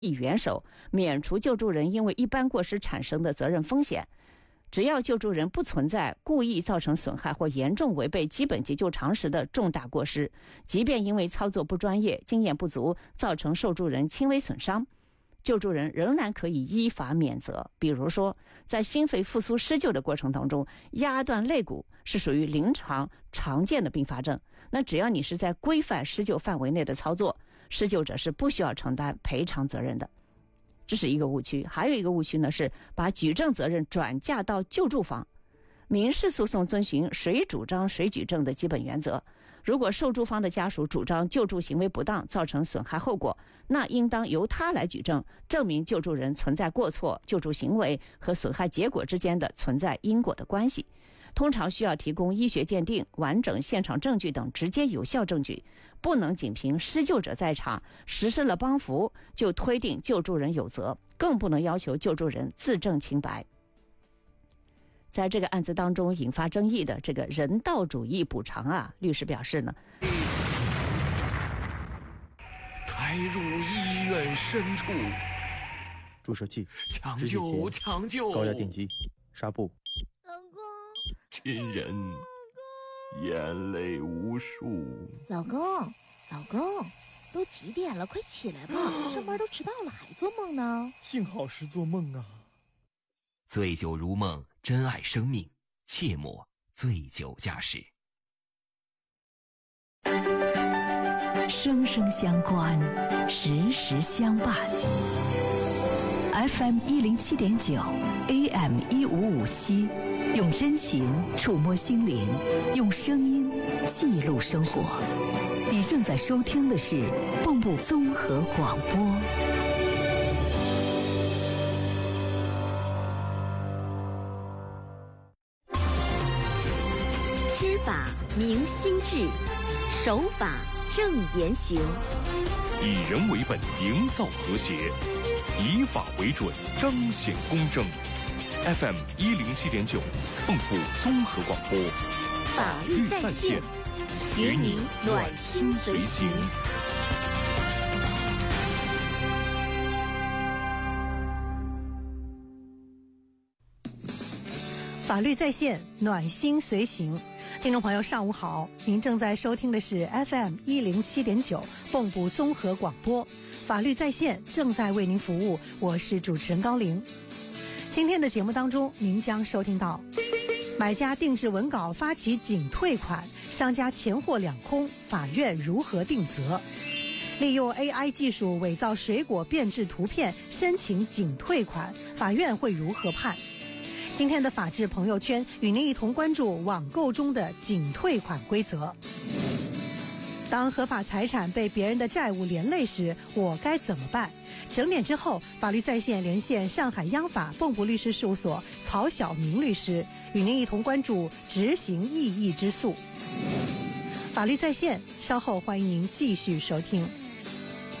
元首，免除救助人因为一般过失产生的责任风险。只要救助人不存在故意造成损害或严重违背基本急救常识的重大过失，即便因为操作不专业、经验不足造成受助人轻微损伤，救助人仍然可以依法免责。比如说，在心肺复苏施救的过程当中，压断肋骨是属于临床常见的并发症，那只要你是在规范施救范围内的操作，施救者是不需要承担赔偿责任的。这是一个误区。还有一个误区呢，是把举证责任转嫁到救助方。民事诉讼遵循谁主张谁举证的基本原则，如果受助方的家属主张救助行为不当造成损害后果，那应当由他来举证，证明救助人存在过错，救助行为和损害结果之间的存在因果的关系。通常需要提供医学鉴定、完整现场证据等直接有效证据，不能仅凭施救者在场实施了帮扶就推定救助人有责，更不能要求救助人自证清白。在这个案子当中引发争议的这个人道主义补偿啊，律师表示呢， 开入医院深处， 注射器， 抢救，抢救， 高压电击，纱布。 老公， 亲人，眼泪无数。 老公，都几点了？快起来吧，上班都迟到了，还做梦呢。 幸好是做梦啊。 醉酒如梦，珍爱生命，切莫醉酒驾驶。 生生相关，时时相伴。FM 107.9 AM 1557，用真情触摸心灵，用声音记录生活。你正在收听的是蚌埠综合广播。 知法明心智，守法正言行， 以人为本，营造和谐；以法为准，彰显公正。FM 107.9，蚌埠综合广播， 法律在线，与你暖心随行。 法律在线，暖心随行。听众朋友上午好，您正在收听的是 FM 107.9蚌埠综合广播，法律在线正在为您服务，我是主持人高玲。今天的节目当中，您将收听到买家定制文稿发起仅退款，商家钱货两空，法院如何定责？利用 AI 技术伪造水果变质图片申请仅退款，法院会如何判？今天的法治朋友圈与您一同关注网购中的仅退款规则。当合法财产被别人的债务连累时，我该怎么办？整点之后，法律在线连线上海央法蚌埠律师事务所曹晓明律师，与您一同关注执行异议之诉。法律在线，稍后欢迎您继续收听。